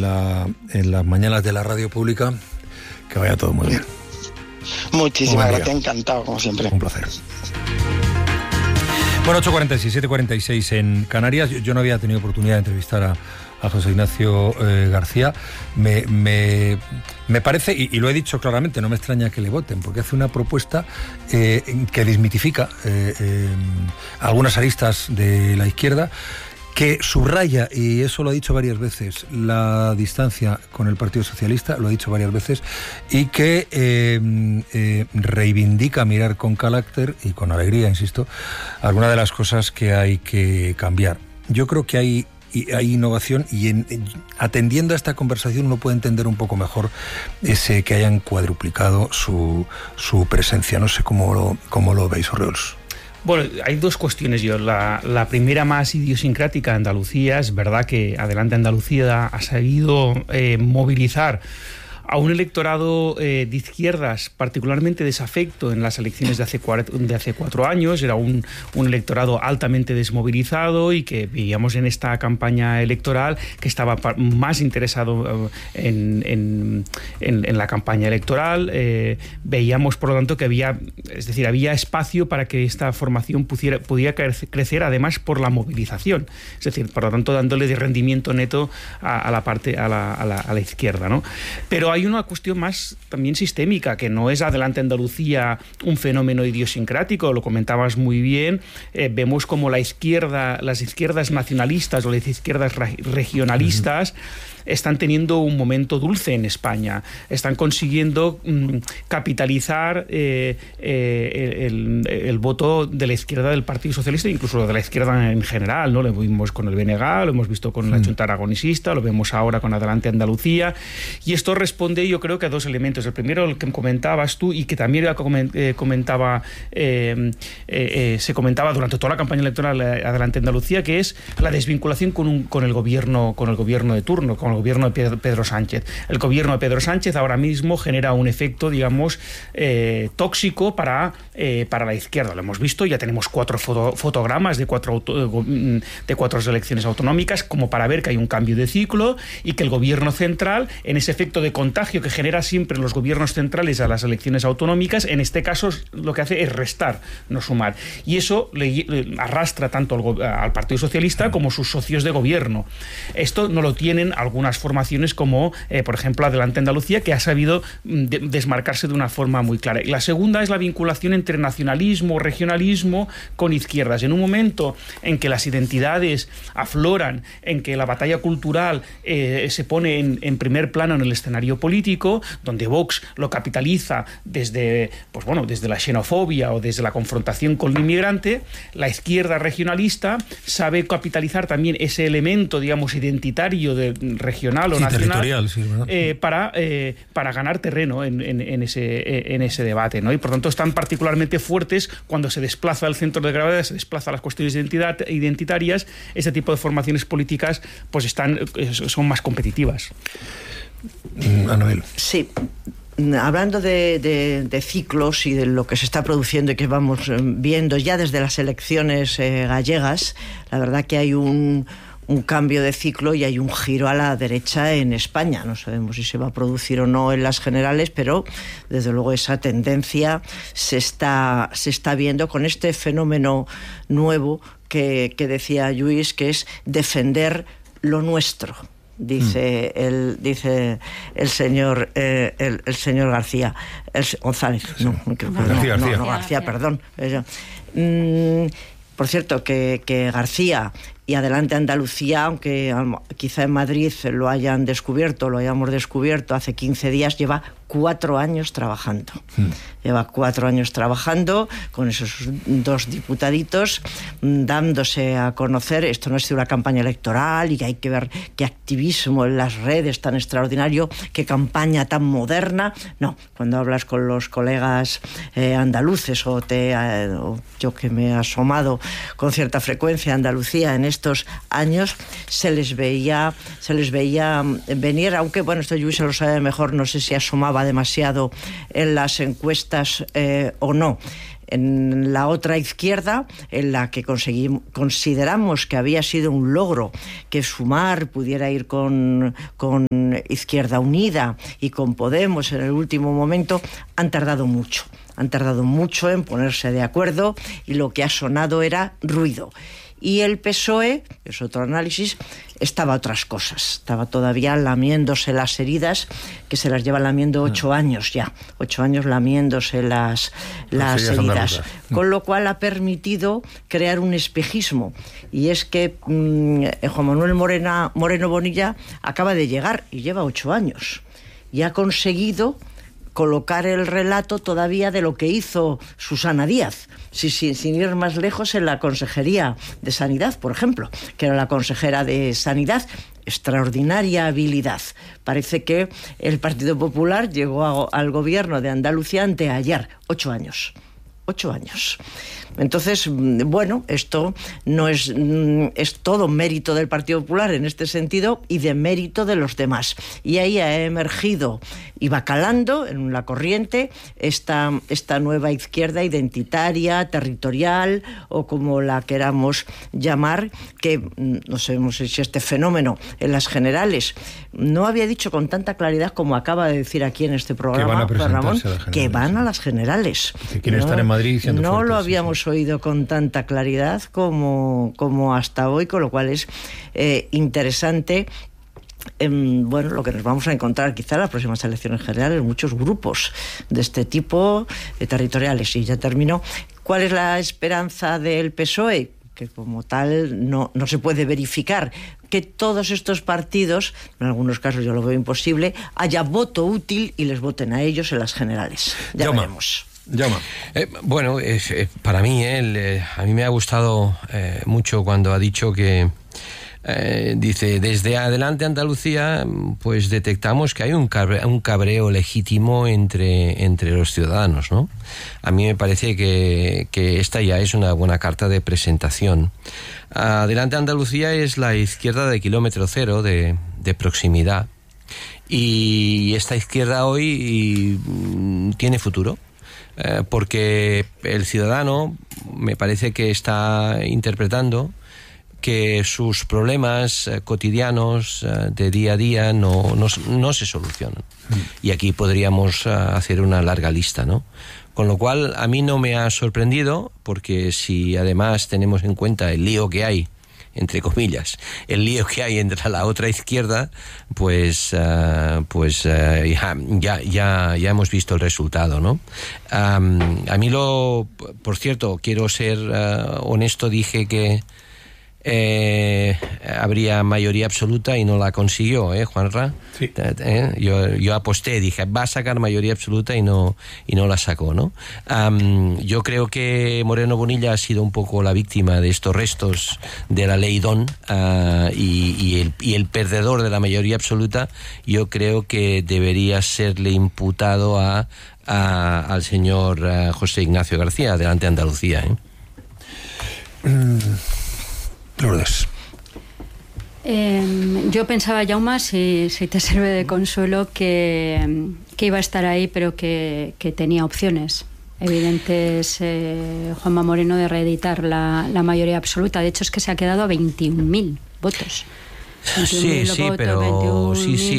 las mañanas de la radio pública. Que vaya todo muy bien. Muchísimas gracias, encantado, como siempre. Un placer. Bueno, 8:46, 7:46 en Canarias. Yo no había tenido oportunidad de entrevistar a José Ignacio García. Me parece, y lo he dicho claramente, no me extraña que le voten, porque hace una propuesta que desmitifica algunas aristas de la izquierda, que subraya, y eso lo ha dicho varias veces, la distancia con el Partido Socialista, lo ha dicho varias veces, y que reivindica mirar con carácter y con alegría, insisto, algunas de las cosas que hay que cambiar. Yo creo que hay innovación, y atendiendo a esta conversación uno puede entender un poco mejor ese que hayan cuadruplicado su presencia. No sé cómo lo veis, Orriols. Bueno, hay dos cuestiones. La primera, más idiosincrática, Andalucía. Es verdad que Adelante Andalucía ha sabido movilizar a un electorado de izquierdas particularmente desafecto en las elecciones de hace 4 años. Era un electorado altamente desmovilizado y que veíamos en esta campaña electoral que estaba más interesado en la campaña electoral. Veíamos, por lo tanto, que había espacio para que esta formación pudiera crecer, además por la movilización. Es decir, por lo tanto, dándole de rendimiento neto a la izquierda, ¿no? Pero hay una cuestión más también sistémica, que no es Adelante Andalucía un fenómeno idiosincrático, lo comentabas muy bien. Vemos como las izquierdas nacionalistas o las izquierdas regionalistas están teniendo un momento dulce en España, están consiguiendo capitalizar el voto de la izquierda del Partido Socialista, incluso de la izquierda en general, ¿no? Lo vimos con el BNG, lo hemos visto con la Junta Aragonesista, lo vemos ahora con Adelante Andalucía, y esto responde, yo creo, que a dos elementos. El primero, el que comentabas tú y que también se comentaba durante toda la campaña electoral Adelante Andalucía, que es la desvinculación con el gobierno de turno, con el gobierno de Pedro Sánchez. El gobierno de Pedro Sánchez ahora mismo genera un efecto, digamos, tóxico para la izquierda. Lo hemos visto, ya tenemos 4 fotogramas de cuatro elecciones autonómicas, como para ver que hay un cambio de ciclo y que el gobierno central, en ese efecto de contagio que genera siempre los gobiernos centrales a las elecciones autonómicas, en este caso lo que hace es restar, no sumar. Y eso le arrastra tanto al Partido Socialista como sus socios de gobierno. Esto no lo tienen algunas formaciones como, por ejemplo, Adelante Andalucía, que ha sabido desmarcarse de una forma muy clara. Y la segunda es la vinculación entre nacionalismo, regionalismo con izquierdas. En un momento en que las identidades afloran, en que la batalla cultural se pone en primer plano en el escenario político, donde Vox lo capitaliza desde la xenofobia o desde la confrontación con el inmigrante, la izquierda regionalista sabe capitalizar también ese elemento, digamos, identitario regional o nacional, para ganar terreno en ese debate, ¿no? Y por tanto están particularmente fuertes cuando se desplaza el centro de gravedad, se desplaza las cuestiones identitarias. Este tipo de formaciones políticas pues son más competitivas. Anabel. Sí. Hablando de ciclos y de lo que se está produciendo y que vamos viendo ya desde las elecciones gallegas, la verdad que hay un cambio de ciclo y hay un giro a la derecha en España. No sabemos si se va a producir o no en las generales, pero desde luego esa tendencia se está viendo con este fenómeno nuevo que decía Lluís, que es defender lo nuestro. Dice el señor García, González, García, perdón. Por cierto, que García y Adelante Andalucía, aunque quizá en Madrid lo hayamos descubierto hace 15 días, lleva 4 años trabajando. Lleva 4 años trabajando con esos 2 diputaditos, dándose a conocer. Esto no ha sido una campaña electoral, y que hay que ver qué activismo en las redes tan extraordinario, qué campaña tan moderna. No, cuando hablas con los colegas andaluces o yo que me he asomado con cierta frecuencia a Andalucía en estos años, se les veía venir, aunque bueno, esto Lluís se lo sabe mejor, no sé si asomaba demasiado en las encuestas o no. En la otra izquierda, en la que consideramos que había sido un logro que Sumar pudiera ir con con Izquierda Unida y con Podemos en el último momento, han tardado mucho en ponerse de acuerdo, y lo que ha sonado era ruido. Y el PSOE, es otro análisis, estaba a otras cosas, estaba todavía lamiéndose las heridas, que se las lleva lamiendo 8 años ya, 8 años lamiéndose las heridas, con lo cual ha permitido crear un espejismo, y es que Juan Manuel Moreno Bonilla acaba de llegar y lleva 8 años, y ha conseguido colocar el relato todavía de lo que hizo Susana Díaz, sin ir más lejos, en la Consejería de Sanidad, por ejemplo, que era la consejera de Sanidad. Extraordinaria habilidad. Parece que el Partido Popular llegó al gobierno de Andalucía anteayer. 8 años. 8 años. Entonces, bueno, esto no es todo mérito del Partido Popular en este sentido, y de mérito de los demás. Y ahí ha emergido y va calando en la corriente esta nueva izquierda identitaria, territorial, o como la queramos llamar, que no sabemos si este fenómeno en las generales, no había dicho con tanta claridad como acaba de decir aquí en este programa, Ramón, que van a las generales. Que quieren estar en Madrid siendo no fuertes, lo habíamos oído con tanta claridad como hasta hoy, con lo cual es interesante. Bueno, lo que nos vamos a encontrar quizá en las próximas elecciones generales, muchos grupos de este tipo territoriales. Y ya termino. ¿Cuál es la esperanza del PSOE? Que como tal no se puede verificar, que todos estos partidos, en algunos casos yo lo veo imposible, haya voto útil y les voten a ellos en las generales. Ya veremos. Bueno, para mí, a mí me ha gustado mucho cuando ha dicho que dice, desde Adelante Andalucía, pues detectamos que hay un cabreo legítimo entre los ciudadanos, ¿no? A mí me parece que esta ya es una buena carta de presentación. Adelante Andalucía es la izquierda de kilómetro cero, de proximidad, y esta izquierda hoy tiene futuro. Porque el ciudadano me parece que está interpretando que sus problemas cotidianos de día a día no se solucionan. Y aquí podríamos hacer una larga lista, ¿no? Con lo cual, a mí no me ha sorprendido, porque si además tenemos en cuenta el lío que hay, entre comillas, el lío que hay entre la otra izquierda, pues ya hemos visto el resultado, ¿no? A mí por cierto, quiero ser honesto, dije que habría mayoría absoluta y no la consiguió, Juanra. Sí. Yo aposté, dije, va a sacar mayoría absoluta y no la sacó, ¿no? Yo creo que Moreno Bonilla ha sido un poco la víctima de estos restos de la ley Don, y el perdedor de la mayoría absoluta. Yo creo que debería serle imputado al señor José Ignacio García, Adelante Andalucía. Lourdes. Yo pensaba, Jaume, si te sirve de consuelo, que iba a estar ahí, pero que tenía opciones evidentes, Juanma Moreno, de reeditar la mayoría absoluta. De hecho, es que se ha quedado a 21.000 votos. Sí, pero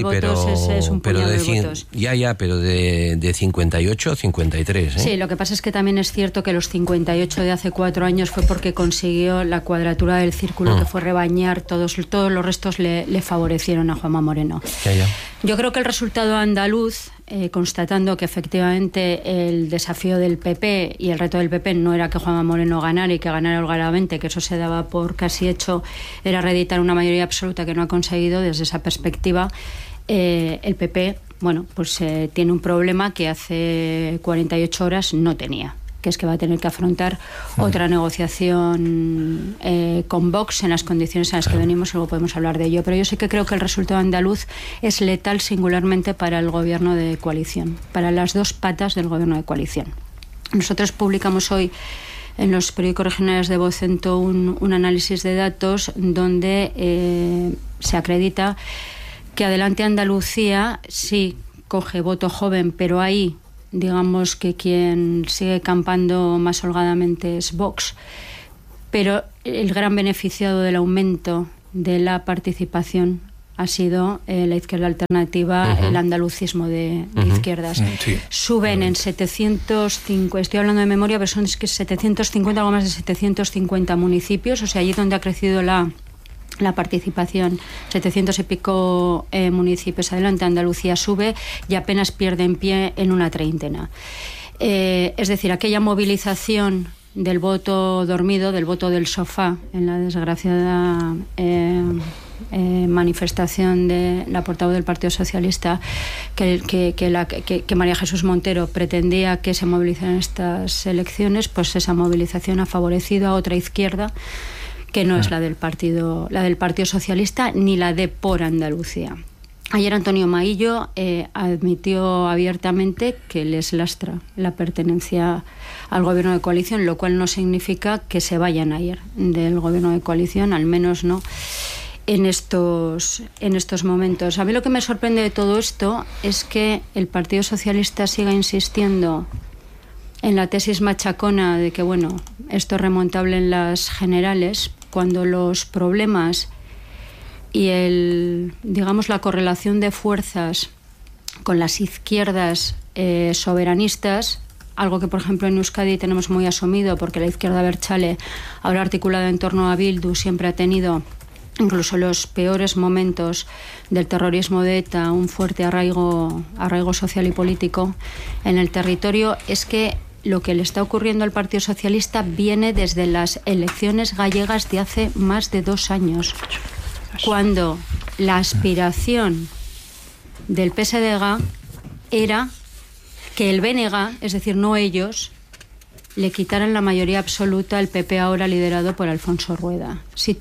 de 58 a 53. Sí, lo que pasa es que también es cierto que los 58 de hace 4 años fue porque consiguió la cuadratura del círculo, que fue rebañar, todos los restos le favorecieron a Juanma Moreno. Yo creo que el resultado andaluz, constatando que efectivamente el desafío del PP y el reto del PP no era que Juanma Moreno ganara y que ganara holgadamente, que eso se daba por casi hecho, era reeditar una mayoría absoluta que no ha conseguido. Desde esa perspectiva, el PP, bueno, pues tiene un problema que hace 48 horas no tenía, que es que va a tener que afrontar otra negociación con Vox en las condiciones en las que venimos. Luego podemos hablar de ello, pero yo sí que creo que el resultado andaluz es letal, singularmente para el gobierno de coalición, para las dos patas del gobierno de coalición. Nosotros publicamos hoy en los periódicos regionales de Vocento un análisis de datos donde se acredita que Adelante Andalucía sí coge voto joven, pero ahí digamos que quien sigue campando más holgadamente es Vox, pero el gran beneficiado del aumento de la participación ha sido la izquierda alternativa, el andalucismo de izquierdas. Sí, suben en 750, estoy hablando de memoria, pero son 750, algo más de 750 municipios, o sea, allí donde ha crecido la participación, 700 y pico municipios. Adelante Andalucía sube y apenas pierde en pie en una treintena. Es decir, aquella movilización del voto dormido, del voto del sofá, en la desgraciada manifestación de la portavoz del Partido Socialista, que María Jesús Montero pretendía que se movilizaran estas elecciones, pues esa movilización ha favorecido a otra izquierda que no es la del Partido Socialista ni la de Por Andalucía. Ayer Antonio Maillo admitió abiertamente que les lastra la pertenencia al gobierno de coalición, lo cual no significa que se vayan a ir del gobierno de coalición, al menos no en estos momentos. A mí lo que me sorprende de todo esto es que el Partido Socialista siga insistiendo en la tesis machacona de que, bueno, esto es remontable en las generales, cuando los problemas y la correlación de fuerzas con las izquierdas soberanistas, algo que por ejemplo en Euskadi tenemos muy asumido, porque la izquierda abertzale, ahora articulada en torno a Bildu, siempre ha tenido, incluso en los peores momentos del terrorismo de ETA, un fuerte arraigo social y político en el territorio. Es que lo que le está ocurriendo al Partido Socialista viene desde las elecciones gallegas de hace más de 2 años, cuando la aspiración del PSDG era que el BNG, es decir, no ellos, le quitaran la mayoría absoluta al PP, ahora liderado por Alfonso Rueda.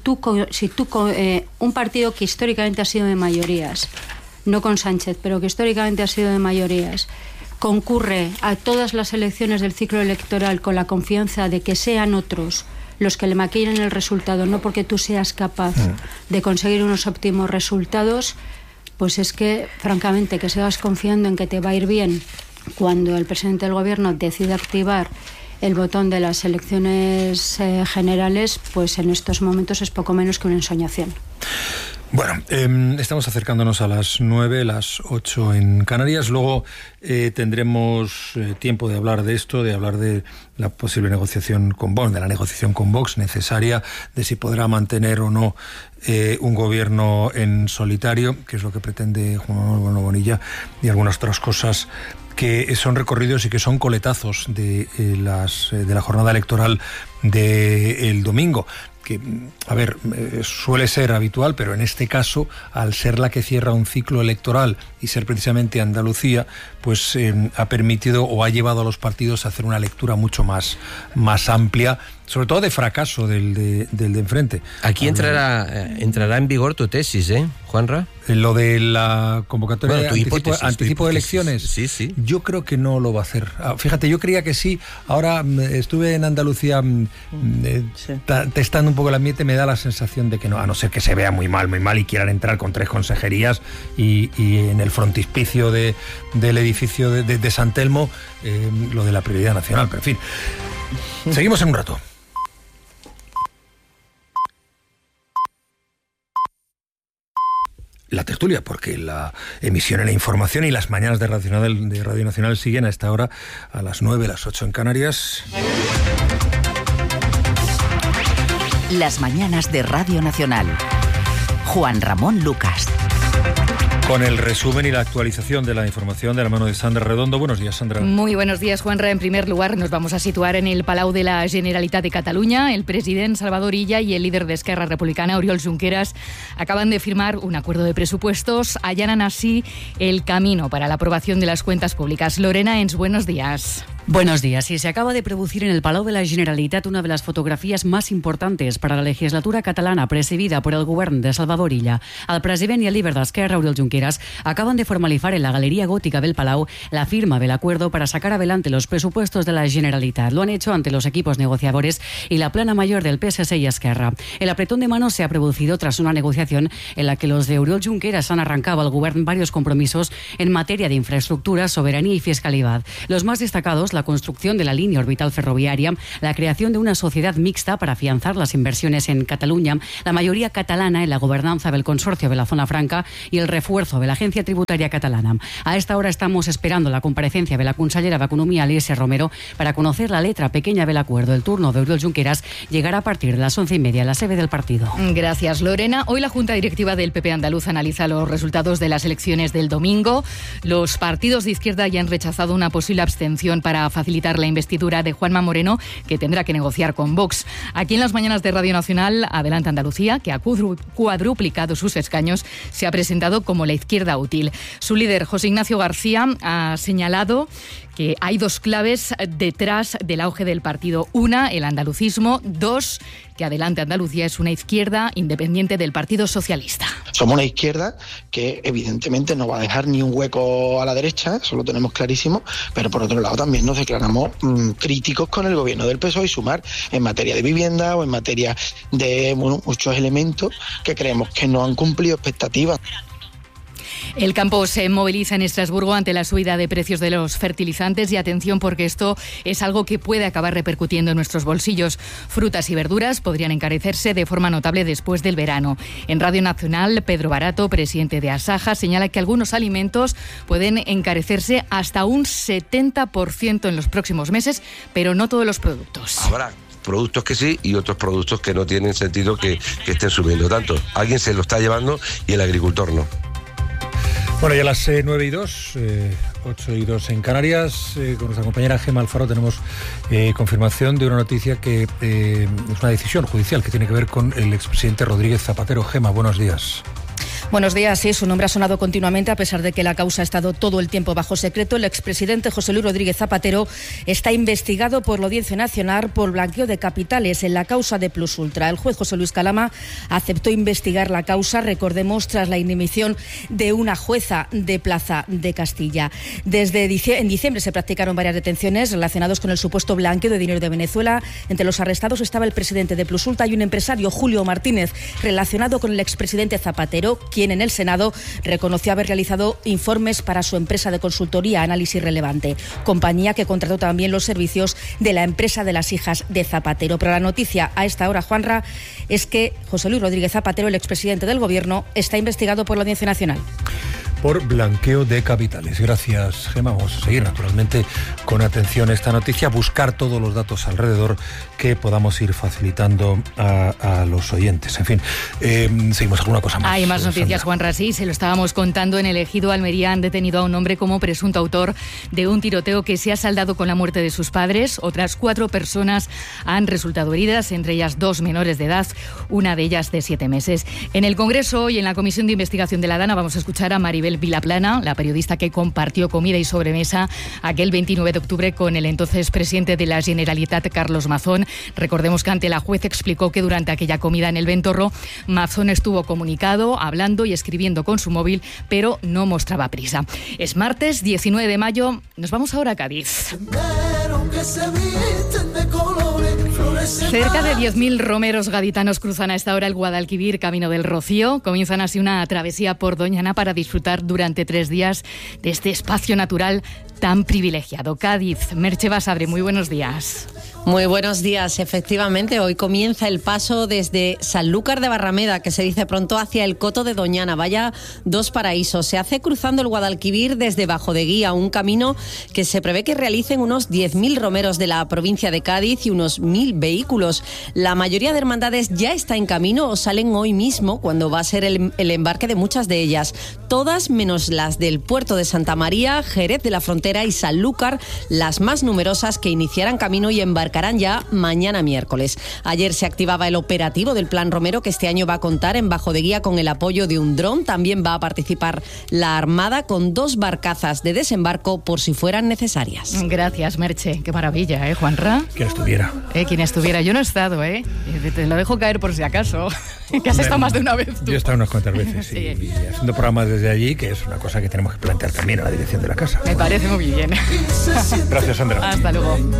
Un partido que históricamente ha sido de mayorías, no con Sánchez, pero que históricamente ha sido de mayorías, concurre a todas las elecciones del ciclo electoral con la confianza de que sean otros los que le maquillen el resultado, no porque tú seas capaz de conseguir unos óptimos resultados, pues es que, francamente, que sigas confiando en que te va a ir bien cuando el presidente del gobierno decide activar el botón de las elecciones generales, pues en estos momentos es poco menos que una ensoñación. Bueno, estamos acercándonos a las 9, las 8 en Canarias. Luego tendremos tiempo de hablar de esto, de hablar de la posible negociación con Vox, de la negociación con Vox necesaria, de si podrá mantener o no un gobierno en solitario, que es lo que pretende Juan Manuel Bonilla, y algunas otras cosas que son recorridos y que son coletazos de la jornada electoral del domingo. Que, a ver, suele ser habitual, pero en este caso, al ser la que cierra un ciclo electoral y ser precisamente Andalucía, pues ha permitido o ha llevado a los partidos a hacer una lectura mucho más amplia, sobre todo de fracaso del de enfrente. Aquí entrará en vigor tu tesis, Juanra. Lo de la convocatoria de anticipo de elecciones. Sí. Yo creo que no lo va a hacer. Fíjate, yo creía que sí. Ahora estuve en Andalucía testando un poco el ambiente, me da la sensación de que no, a no ser que se vea muy mal y quieran entrar con 3 consejerías y en el frontispicio del edificio de San Telmo, lo de la prioridad nacional. Pero en fin, seguimos en un rato. La tertulia, porque la emisión y la información y las mañanas de Radio Nacional siguen a esta hora, a las 9, las 8 en Canarias. Las mañanas de Radio Nacional. Juan Ramón Lucas. Con el resumen y la actualización de la información de la mano de Sandra Redondo. Buenos días, Sandra. Muy buenos días, Juanra. En primer lugar, nos vamos a situar en el Palau de la Generalitat de Cataluña. El presidente Salvador Illa y el líder de Esquerra Republicana, Oriol Junqueras, acaban de firmar un acuerdo de presupuestos. Allanan así el camino para la aprobación de las cuentas públicas. Lorena Ens, buenos días. Buenos días. Y se acaba de producir en el Palau de la Generalitat una de las fotografías más importantes para la legislatura catalana presidida por el govern de Salvador Illa. El president y el líder d'Esquerra, Oriol Junqueras, acaban de formalizar en la Galería Gótica del Palau la firma del acuerdo para sacar adelante los presupuestos de la Generalitat. Lo han hecho ante los equipos negociadores y la plana mayor del PSC y Esquerra. El apretón de manos se ha producido tras una negociación en la que los de Oriol Junqueras han arrancado al govern varios compromisos en materia de infraestructura, soberanía y fiscalidad. Los más destacados, la construcción de la línea orbital ferroviaria, la creación de una sociedad mixta para afianzar las inversiones en Cataluña, la mayoría catalana en la gobernanza del consorcio de la Zona Franca y el refuerzo de la Agencia Tributaria Catalana. A esta hora estamos esperando la comparecencia de la consellera de Economía, Alicia Romero, para conocer la letra pequeña del acuerdo. El turno de Oriol Junqueras llegará a partir de las 11:30 a la sede del partido. Gracias, Lorena. Hoy la Junta Directiva del PP andaluz analiza los resultados de las elecciones del domingo. Los partidos de izquierda ya han rechazado una posible abstención para facilitar la investidura de Juanma Moreno, que tendrá que negociar con Vox. Aquí en las mañanas de Radio Nacional, Adelante Andalucía, que ha cuadruplicado sus escaños, se ha presentado como la izquierda útil. Su líder, José Ignacio García, ha señalado que hay dos claves detrás del auge del partido. Una, el andalucismo. Dos, que Adelante Andalucía es una izquierda independiente del Partido Socialista. Somos una izquierda que evidentemente no va a dejar ni un hueco a la derecha, eso lo tenemos clarísimo, pero por otro lado también nos declaramos críticos con el gobierno del PSOE y Sumar en materia de vivienda o en materia de muchos elementos que creemos que no han cumplido expectativas. El campo se moviliza en Estrasburgo ante la subida de precios de los fertilizantes y atención porque esto es algo que puede acabar repercutiendo en nuestros bolsillos. Frutas y verduras podrían encarecerse de forma notable después del verano. En Radio Nacional, Pedro Barato, presidente de Asaja, señala que algunos alimentos pueden encarecerse hasta un 70% en los próximos meses, pero no todos los productos. Habrá productos que sí y otros productos que no tienen sentido que estén subiendo tanto. Alguien se lo está llevando y el agricultor no. Bueno, ya a las 9:02, 8:02 en Canarias, con nuestra compañera Gemma Alfaro tenemos confirmación de una noticia que es una decisión judicial que tiene que ver con el expresidente Rodríguez Zapatero. Gemma, buenos días. Buenos días. Sí, su nombre ha sonado continuamente a pesar de que la causa ha estado todo el tiempo bajo secreto. El expresidente José Luis Rodríguez Zapatero está investigado por la Audiencia Nacional por blanqueo de capitales en la causa de Plus Ultra. El juez José Luis Calama aceptó investigar la causa, recordemos, tras la inhibición de una jueza de Plaza de Castilla. En diciembre se practicaron varias detenciones relacionadas con el supuesto blanqueo de dinero de Venezuela. Entre los arrestados estaba el presidente de Plus Ultra y un empresario, Julio Martínez, relacionado con el expresidente Zapatero, quien en el Senado reconoció haber realizado informes para su empresa de consultoría Análisis Relevante, compañía que contrató también los servicios de la empresa de las hijas de Zapatero. Pero la noticia a esta hora, Juanra, es que José Luis Rodríguez Zapatero, el expresidente del Gobierno, está investigado por la Audiencia Nacional. Por blanqueo de capitales. Gracias, Gemma. Vamos a seguir, naturalmente, con atención esta noticia, buscar todos los datos alrededor que podamos ir facilitando a los oyentes. En fin, seguimos. ¿Alguna cosa más? Hay más noticias, Juan Rasí. Se lo estábamos contando. En el Ejido Almería han detenido a un hombre como presunto autor de un tiroteo que se ha saldado con la muerte de sus padres. Otras 4 personas han resultado heridas, entre ellas 2 menores de edad, una de ellas de 7 meses. En el Congreso, hoy en la Comisión de Investigación de la Dana, vamos a escuchar a Maribel Vilaplana, la periodista que compartió comida y sobremesa aquel 29 de octubre con el entonces presidente de la Generalitat, Carlos Mazón. Recordemos que ante la juez explicó que durante aquella comida en el Ventorro, Mazón estuvo comunicado, hablando y escribiendo con su móvil, pero no mostraba prisa. Es martes 19 de mayo, nos vamos ahora a Cádiz. Cerca de 10.000 romeros gaditanos cruzan a esta hora el Guadalquivir, camino del Rocío. Comienzan así una travesía por Doñana para disfrutar durante 3 días de este espacio natural tan privilegiado. Cádiz, Merche Basabre, muy buenos días. Muy buenos días. Efectivamente, hoy comienza el paso desde Sanlúcar de Barrameda, que se dice pronto, hacia el Coto de Doñana. Vaya 2 paraísos. Se hace cruzando el Guadalquivir desde Bajo de Guía, un camino que se prevé que realicen unos 10.000 romeros de la provincia de Cádiz y unos 1.000 vehículos. La mayoría de hermandades ya está en camino o salen hoy mismo, cuando va a ser el embarque de muchas de ellas. Todas menos las del puerto de Santa María, Jerez de la Frontera y Sanlúcar, las más numerosas, que iniciarán camino y embarcarán ya mañana miércoles. Ayer se activaba el operativo del Plan Romero, que este año va a contar en Bajo de Guía con el apoyo de un dron. También va a participar la Armada con 2 barcazas de desembarco por si fueran necesarias. Gracias, Merche. Qué maravilla, Juanra? Quien estuviera. Quien estuviera. Yo no he estado, Te lo dejo caer por si acaso. Que has estado más de una vez tú. Yo he estado unas cuantas veces, sí. Y haciendo programas desde allí, que es una cosa que tenemos que plantear también a la dirección de la casa. Me parece muy bien. Gracias, Sandra. Hasta luego.